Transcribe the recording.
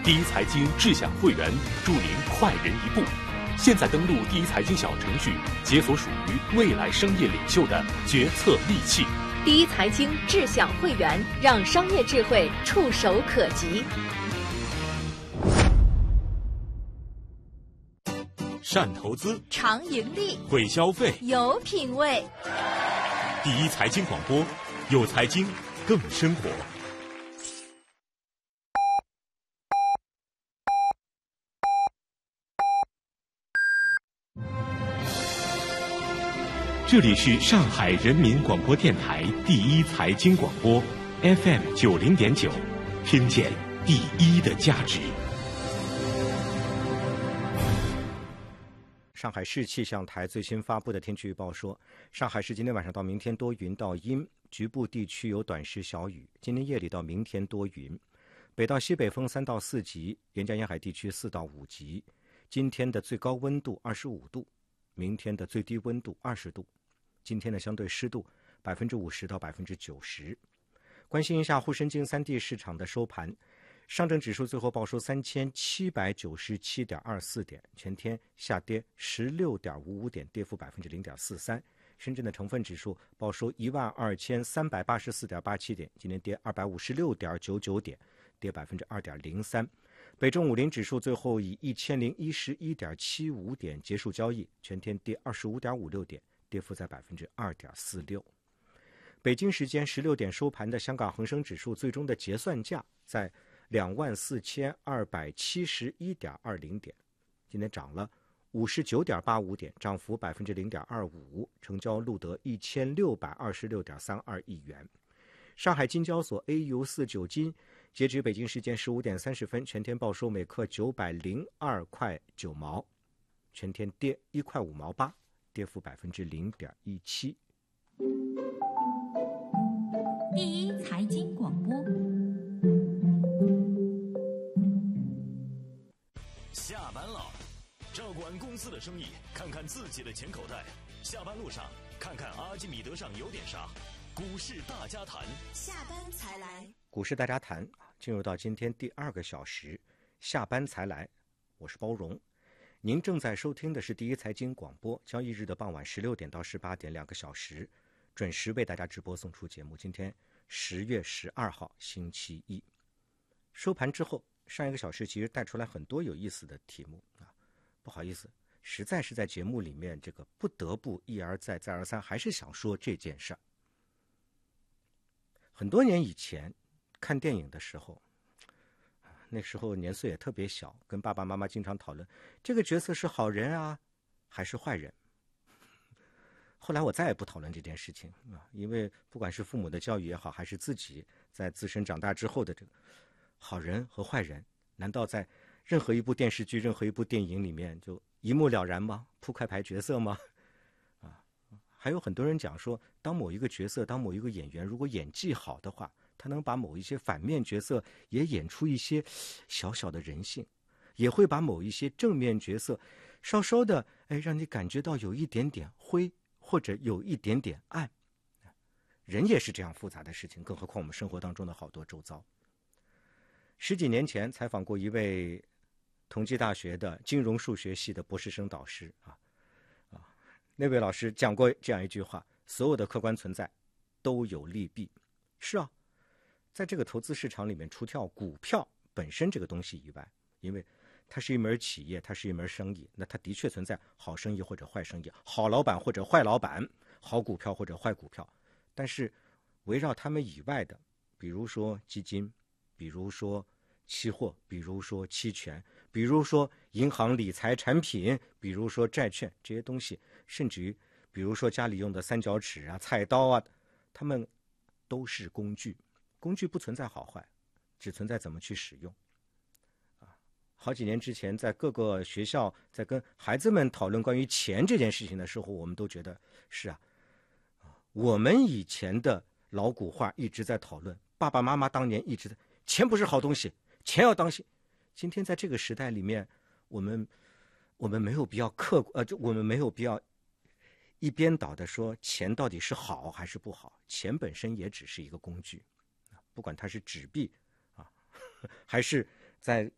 第一财经智享会员，助您快人一步。现在登录第一财经小程序，解锁属于未来商业领袖的决策利器。 第一财经智享会员，让商业智慧触手可及。 善投资， 常盈利， 会消费， 有品位。 第一财经广播，有财经更生活。这里是上海人民广播电台第一财经广播 FM90.9，听见第一的价值。 上海市气象台最新发布的天气预报说，上海市今天晚上到明天多云到阴，局部地区有短时小雨。今天夜里到明天多云，北到西北风3到4级，沿江沿海地区4到5级。今天的最高温度25度，明天的最低温度20度。今天的相对湿度50%到90%。关心一下沪深京3地市场的收盘，上证指数最后报收3797.24点，全天下跌16.55点，跌幅0.43%。深圳的成分指数报收12384.87点，今天跌256.99点，跌2.03%。北证50指数最后以1011.75点结束交易，全天跌25.56点，跌幅在2.46%。北京时间16点收盘的香港恒生指数最终的结算价在24271.20点，今天涨了59.85点，涨幅0.25%，成交录得1626.32亿元。上海金交所 AU49 金截止北京时间15点30分，全天报收每克902块9毛，全天跌1块5毛8，跌幅0.17%。 第一财经广播， 下班了，照管公司的生意，看看自己的钱口袋。下班路上，看看阿基米德上有点啥。股市大家谈， 下班才来。 股市大家谈，进入到今天第2个小时，下班才来。我是包荣。您正在收听的是第一财经广播，交易日的傍晚16点到18点2个小时，准时为大家直播送出节目。今天10月12号星期一，收盘之后，上一个小时其实带出来很多有意思的题目啊，不好意思，实在是在节目里面这个不得不一而再再而三，还是想说这件事儿。很多年以前看电影的时候，那时候年岁也特别小，跟爸爸妈妈经常讨论这个角色是好人啊还是坏人。后来我再也不讨论这件事情啊，因为不管是父母的教育也好，还是自己在自身长大之后的这个好人和坏人，难道在任何一部电视剧、任何一部电影里面就一目了然吗？扑克牌角色吗？还有很多人讲说，当某一个角色，当某一个演员如果演技好的话，他能把某一些反面角色也演出一些小小的人性，也会把某一些正面角色稍稍的让你感觉到有一点点灰，或者有一点点暗。人也是这样复杂的事情，更何况我们生活当中的好多周遭。10几年前采访过一位同济大学的金融数学系的博士生导师那位老师讲过这样一句话：所有的客观存在都有利弊。是啊，在这个投资市场里面，除掉股票本身这个东西以外，因为它是一门企业，它是一门生意，那它的确存在好生意或者坏生意，好老板或者坏老板，好股票或者坏股票。但是围绕他们以外的，比如说基金，比如说期货，比如说期权，比如说银行理财产品，比如说债券，这些东西，甚至于比如说家里用的三角尺啊、菜刀啊，它们都是工具。工具不存在好坏，只存在怎么去使用。好几年之前，在各个学校在跟孩子们讨论关于钱这件事情的时候，我们都觉得是啊，我们以前的老古话一直在讨论，爸爸妈妈当年一直在，钱不是好东西，钱要当心。今天在这个时代里面，我们没有必要我们没有必要一边倒的说钱到底是好还是不好，钱本身也只是一个工具，不管它是纸币还是在